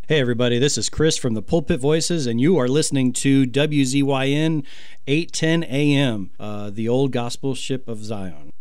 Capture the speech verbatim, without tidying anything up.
Hey everybody, this is Chris from the Pulpit Voices, and you are listening to W Z Y N eight ten A M, uh, the old gospel ship of Zion.